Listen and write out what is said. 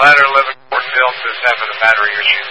Ladder 11 Fort Delta is having a battery issue.